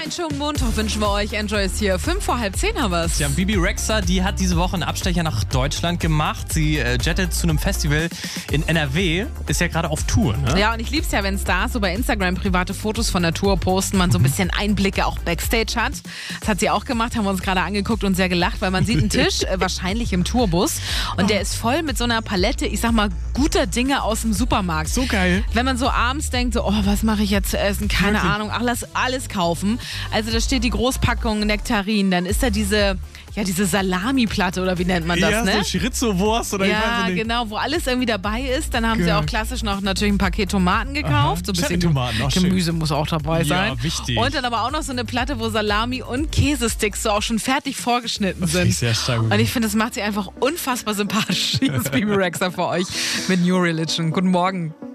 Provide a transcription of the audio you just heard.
Einen schönen Montag wünschen wir euch. Enjoy ist hier. 5:30 haben wir es. Ja, Bibi Rexha, die hat diese Woche einen Abstecher nach Deutschland gemacht. Sie jettet zu einem Festival in NRW. Ist ja gerade auf Tour, ne? Ja, und ich lieb's ja, wenn Stars so bei Instagram private Fotos von der Tour posten, man so ein bisschen Einblicke auch Backstage hat. Das hat sie auch gemacht, haben wir uns gerade angeguckt und sehr gelacht, weil man sieht einen Tisch, wahrscheinlich im Tourbus, und der ist voll mit so einer Palette, ich sag mal, guter Dinge aus dem Supermarkt. So geil. Wenn man so abends denkt, so, oh, was mache ich jetzt zu essen? Keine Ahnung, ach, lass alles kaufen. Also da steht die Großpackung Nektarinen, dann ist da diese Salami-Platte oder wie nennt man das, ja, ne? so Chorizo-Wurst oder ich weiß Ja, nicht. genau, wo alles irgendwie dabei ist. Dann haben sie auch klassisch noch natürlich ein Paket Tomaten gekauft. So ein bisschen Cherry-Tomaten, auch Gemüse schön. muss auch dabei sein. Ja, wichtig. Und dann aber auch noch so eine Platte, wo Salami und Käsesticks so auch schon fertig vorgeschnitten sind. Ich sehr stark. Und ich finde, das macht sie einfach unfassbar sympathisch. Hier ist Bibi Rexha für euch mit New Religion. Guten Morgen.